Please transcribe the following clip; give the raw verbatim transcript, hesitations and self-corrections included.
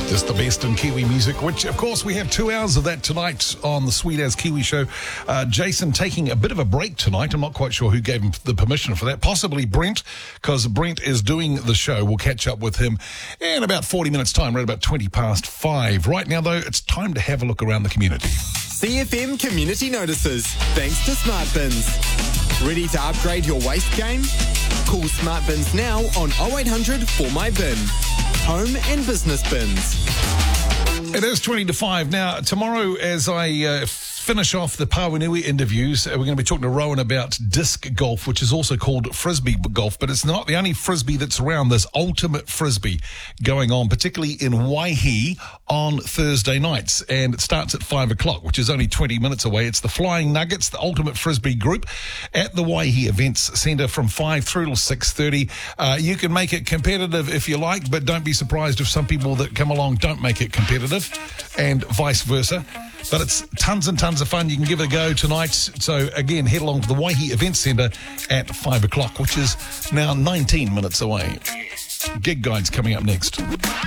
Just the best in Kiwi music, which, of course, we have two hours of that tonight on the Sweet As Kiwi show. Uh, Jason taking a bit of a break tonight. I'm not quite sure who gave him the permission for that. Possibly Brent, because Brent is doing the show. We'll catch up with him in about forty minutes' time, right about twenty past five. Right now, though, it's time to have a look around the community. C F M Community Notices, thanks to Smart Bins. Ready to upgrade your waste game? Call Smart Bins now on oh eight hundred for my bin. Home and business bins. It is twenty to five. Now, tomorrow, as I uh, finish off the Pāwenui interviews, uh, we're going to be talking to Rowan about disc golf, which is also called frisbee golf, but it's not the only frisbee that's around. There's ultimate frisbee going on, particularly in Waihi on Thursday nights, and it starts at five o'clock, which is only twenty minutes away. It's the Flying Nuggets, the ultimate frisbee group, at the Waihi Events Centre from five through till six thirty. Uh, you can make it competitive if you like, but don't be surprised if some people that come along don't make it competitive, and vice versa. But it's tons and tons of fun. You can give it a go tonight. So, again, head along to the Waihi Events Centre at five o'clock, which is now nineteen minutes away. Gig Guide's coming up next.